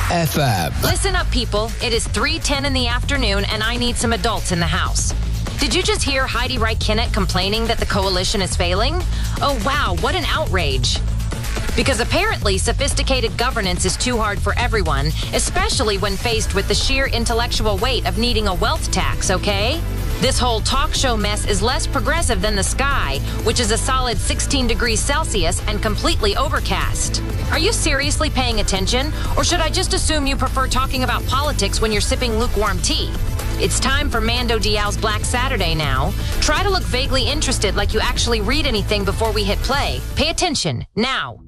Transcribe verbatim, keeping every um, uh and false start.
F M. Listen up, people. It is three ten in the afternoon, and I need some adults in the house. Did you just hear Heidi Wright-Kinnick complaining that the coalition is failing? Oh, wow, what an outrage. Because apparently sophisticated governance is too hard for everyone, especially when faced with the sheer intellectual weight of needing a wealth tax, okay? This whole talk show mess is less progressive than the sky, which is a solid sixteen degrees Celsius and completely overcast. Are you seriously paying attention? Or should I just assume you prefer talking about politics when you're sipping lukewarm tea? It's time for Mando Dial's Black Saturday now. Try to look vaguely interested like you actually read anything before we hit play. Pay attention, now.